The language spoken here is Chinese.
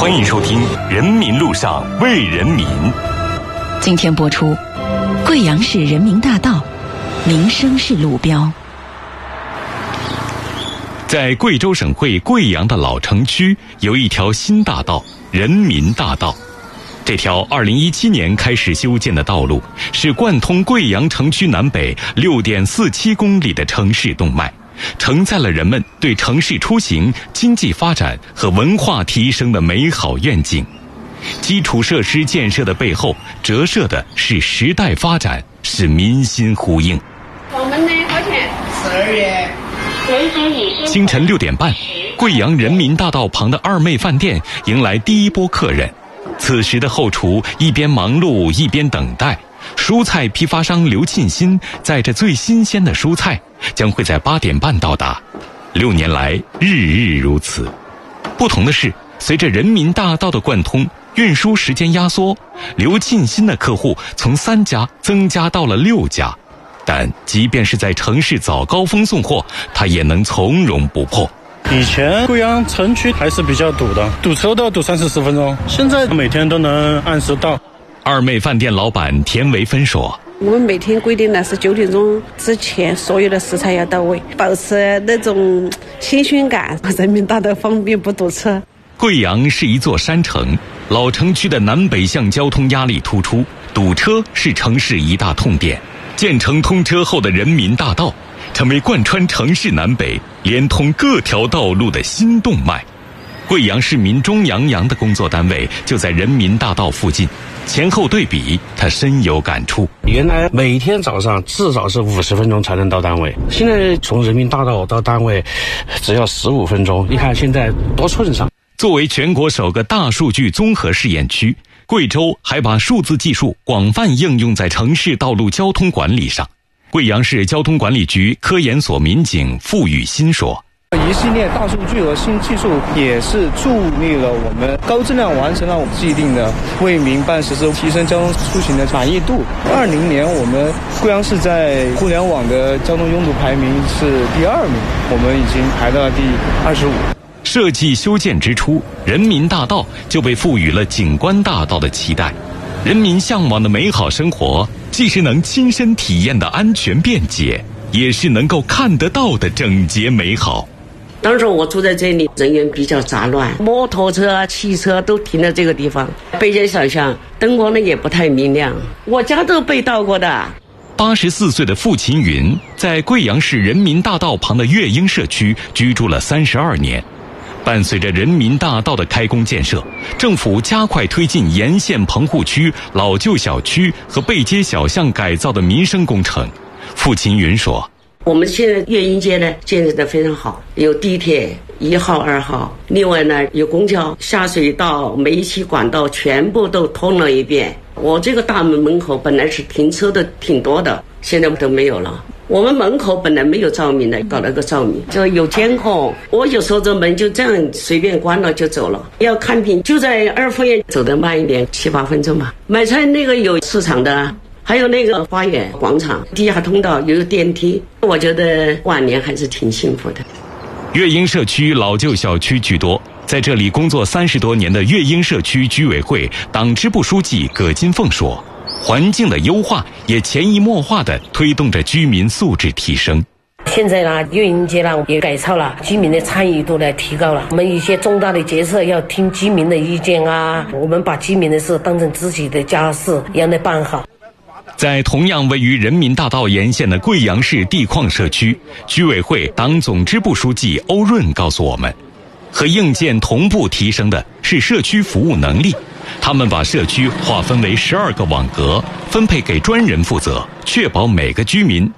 欢迎收听《人民路上为人民》。 今天播出贵阳市人民大道民生是路标。 在贵州省会贵阳的老城区有一条新大道——人民大道。这条2017年开始修建的道路是贯通贵阳城区南北6.47公里的城市动脉，承载了人们对城市出行、经济发展和文化提升的美好愿景。基础设施建设的背后，折射的是时代发展，是民心呼应。 我们呢，多少钱？12元。 清晨6点半，贵阳人民大道旁的二妹饭店迎来第一波客人。此时的后厨一边忙碌一边等待，蔬菜批发商刘沁新载着最新鲜的蔬菜，将会在8点半到达。6年来，日日如此。不同的是，随着人民大道的贯通，运输时间压缩，刘沁新的客户从3家增加到了6家。但即便是在城市早高峰送货，他也能从容不迫。 以前贵阳城区还是比较堵的，堵车都要堵30-40分钟，现在每天都能按时到。 二妹饭店老板田维芬说：“ 我们每天规定的是9点钟之前，所有的食材要到位，保持那种新鲜感。人民大道方便不堵车。” 贵阳是一座山城，老城区的南北向交通压力突出，堵车是城市一大痛点。建成通车后的人民大道，成为贯穿城市南北、连通各条道路的新动脉。贵阳市民钟洋洋的工作单位就在人民大道附近，前后对比，他深有感触。 原来每天早上至少是50分钟才能到单位，现在从人民大道到单位只要15分钟，你看现在多顺畅。 作为全国首个大数据综合试验区，贵州还把数字技术广泛应用在城市道路交通管理上。贵阳市交通管理局科研所民警付宇新说：“ 一系列大数据和新技术也是助力了我们高质量完成了既定的为民办实施提升交通出行的满意度。20年我们贵阳市在互联网的交通拥堵排名是第2名，我们已经排到了第25。 设计修建之初，人民大道就被赋予了景观大道的期待。人民向往的美好生活，既是能亲身体验的安全便捷，也是能够看得到的整洁美好。 当时我住在这里，人员比较杂乱，摩托车啊、汽车都停在这个地方。北京想象灯光呢也不太明亮，我家都被盗过的。 84岁的付琴云在贵阳市人民大道旁的悦英社区居住了32年。伴随着人民大道的开工建设，政府加快推进沿线棚户区、老旧小区和背街小巷改造的民生工程。付琴云说：“ 我们现在悦英街呢建设得非常好，有地铁1号、2号，另外呢有公交、下水道、煤气管道全部都通了一遍。我这个大门口本来是停车的挺多的，现在都没有了。我们门口本来没有照明的，搞了个照明，就有监控。我有时候这门就这样随便关了就走了。要看病就在2附院，走得慢一点，7-8分钟吧。买菜那个有市场的，还有那个花园广场，地下通道有电梯。我觉得晚年还是挺幸福的。” 悦英社区老旧小区居多，在这里工作30多年的悦英社区居委会党支部书记葛金凤说：“环境的优化也潜移默化地推动着居民素质提升。 现在呢，悦英街呢也改造了，居民的参与度呢提高了。我们一些重大的决策要听居民的意见啊，我们把居民的事当成自己的家事一样的办好。” 在同样位于人民大道沿线的贵阳市地矿社区，居委会党总支部书记欧润告诉我们，和硬件同步提升的是社区服务能力。他们把社区划分为12个网格，分配给专人负责，确保每个居民